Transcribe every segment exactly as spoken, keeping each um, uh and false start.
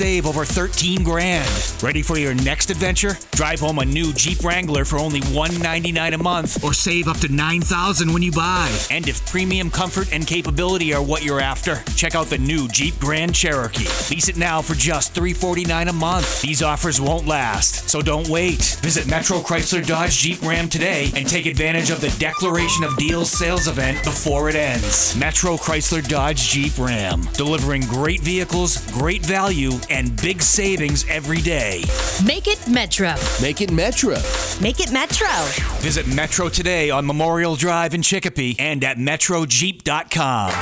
Save over thirteen grand. Ready for your next adventure? Drive home a new Jeep Wrangler for only one hundred ninety-nine dollars a month, or save up to nine thousand dollars when you buy. And if premium comfort and capability are what you're after, check out the new Jeep Grand Cherokee. Lease it now for just three hundred forty-nine dollars a month. These offers won't last, so don't wait. Visit Metro Chrysler Dodge Jeep Ram today and take advantage of the Declaration of Deals sales event before it ends. Metro Chrysler Dodge Jeep Ram, delivering great vehicles, great value, and big savings every day. Make it Metro. Make it Metro. Make it Metro. Visit Metro today on Memorial Drive in Chicopee and at metro jeep dot com.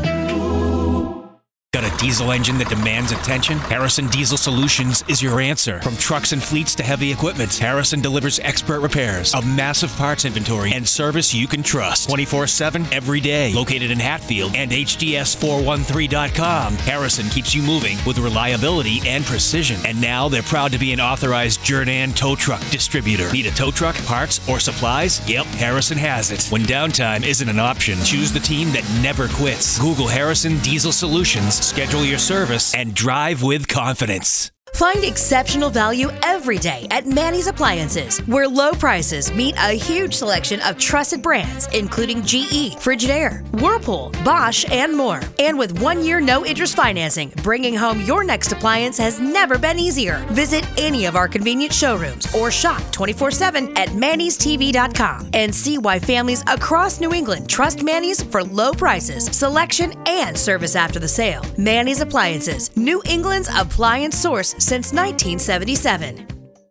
Got a diesel engine that demands attention? Harrison Diesel Solutions is your answer. From trucks and fleets to heavy equipment, Harrison delivers expert repairs, a massive parts inventory, and service you can trust. twenty-four seven, every day. Located in Hatfield and H D S four one three dot com, Harrison keeps you moving with reliability and precision. And now they're proud to be an authorized Jernan tow truck distributor. Need a tow truck, parts, or supplies? Yep, Harrison has it. When downtime isn't an option, choose the team that never quits. Google Harrison Diesel Solutions. Schedule your service and drive with confidence. Find exceptional value every day at Manny's Appliances, where low prices meet a huge selection of trusted brands, including G E, Frigidaire, Whirlpool, Bosch, and more. And with one-year no-interest financing, bringing home your next appliance has never been easier. Visit any of our convenient showrooms or shop twenty-four seven at mannys t v dot com and see why families across New England trust Manny's for low prices, selection, and service after the sale. Manny's Appliances, New England's appliance source since nineteen seventy-seven.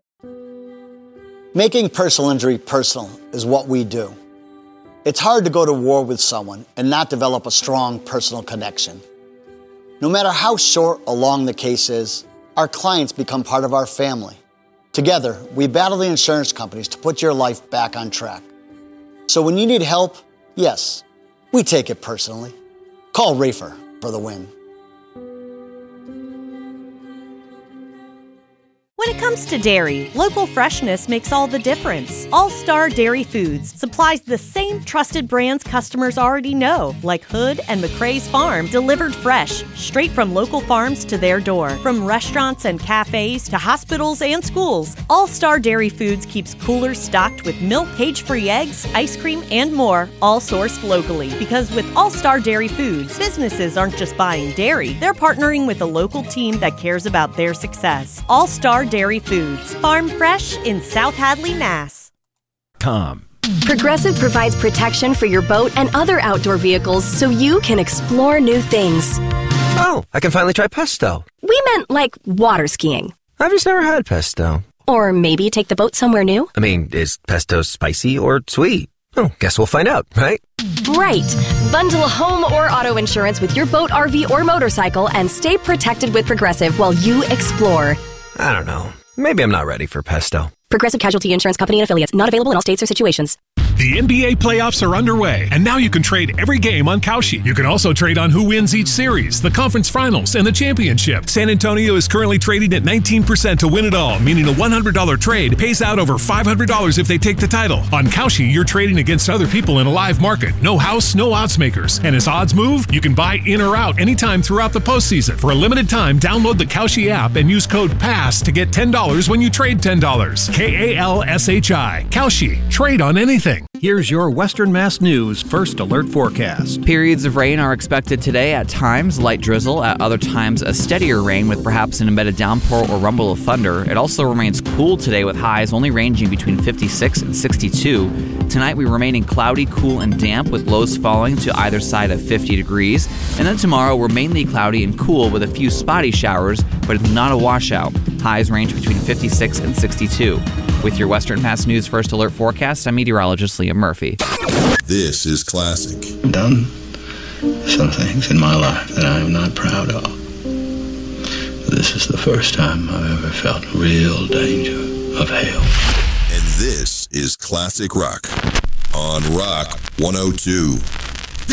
Making personal injury personal is what we do. It's hard to go to war with someone and not develop a strong personal connection. No matter how short or long the case is, our clients become part of our family. Together, we battle the insurance companies to put your life back on track. So when you need help, yes, we take it personally. Call Rafer for the win. When it comes to dairy, local freshness makes all the difference. All-Star Dairy Foods supplies the same trusted brands customers already know, like Hood and McRae's Farm, delivered fresh, straight from local farms to their door. From restaurants and cafes to hospitals and schools, All-Star Dairy Foods keeps coolers stocked with milk, cage-free eggs, ice cream, and more, all sourced locally. Because with All-Star Dairy Foods, businesses aren't just buying dairy, they're partnering with a local team that cares about their success. All-Star Dairy Foods, farm fresh in South Hadley, Mass. Com. Progressive provides protection for your boat and other outdoor vehicles so you can explore new things. Oh, I can finally try pesto. We meant like water skiing. I've just never had pesto. Or maybe take the boat somewhere new. I mean, is pesto spicy or sweet? Oh, guess we'll find out, right? Right. Bundle home or auto insurance with your boat, R V, or motorcycle and stay protected with Progressive while you explore. I don't know. Maybe I'm not ready for pesto. Progressive Casualty Insurance Company and Affiliates. Not available in all states or situations. The N B A playoffs are underway, and now you can trade every game on Kalshi. You can also trade on who wins each series, the conference finals, and the championship. San Antonio is currently trading at nineteen percent to win it all, meaning a one hundred dollars trade pays out over five hundred dollars if they take the title. On Kalshi, you're trading against other people in a live market. No house, no odds makers. And as odds move, you can buy in or out anytime throughout the postseason. For a limited time, download the Kalshi app and use code PASS to get ten dollars when you trade ten dollars. K A L S H I. Kalshi. Trade on anything. Here's your Western Mass News First Alert forecast. Periods of rain are expected today. At times, light drizzle. At other times, a steadier rain with perhaps an embedded downpour or rumble of thunder. It also remains cool today with highs only ranging between fifty-six and sixty-two. Tonight, we remain in cloudy, cool, and damp with lows falling to either side of fifty degrees. And then tomorrow, we're mainly cloudy and cool with a few spotty showers, but it's not a washout. Highs range between fifty-six and sixty-two. With your Western Mass News First Alert forecast, I'm meteorologist Liam Murphy. This is classic. I've done some things in my life that I am not proud of. This is the first time I've ever felt real danger of hell. And this is Classic Rock on Rock one oh two.